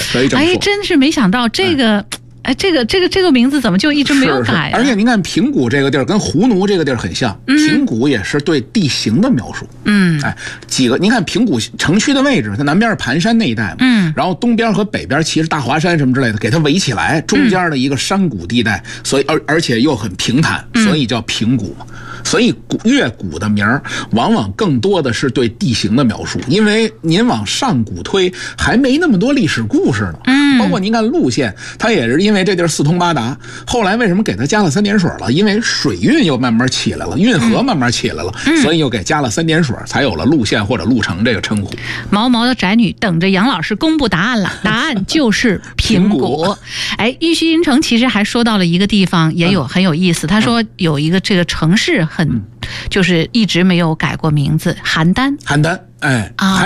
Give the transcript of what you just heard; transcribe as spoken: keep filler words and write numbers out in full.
可以这么说。 哎，真是没想到这个。哎哎，这个这个这个名字怎么就一直没有改、啊？ 而且您看平谷这个地儿跟胡奴这个地儿很像，嗯、平谷也是对地形的描述。嗯，哎，几个您看平谷城区的位置，它南边是盘山那一带嘛，嗯，然后东边和北边其实大华山什么之类的给它围起来，中间的一个山谷地带，嗯、所以而而且又很平坦，所以叫平谷嘛。所以越谷的名儿往往更多的是对地形的描述，因为您往上谷推还没那么多历史故事呢。嗯，包括您看路线，它也是因为这地儿四通八达，后来为什么给它加了三点水了？因为水运又慢慢起来了，运河慢慢起来了，嗯、所以又给加了三点水，才有了路线或者路程这个称呼。 毛毛的宅女等着杨老师公布答案了，答案就是平谷。哎，玉虚云城其实还说到了一个地方也有很有意思，他说有一个这个城市很、嗯、就是一直没有改过名字，邯郸。 邯郸，哎， 啊。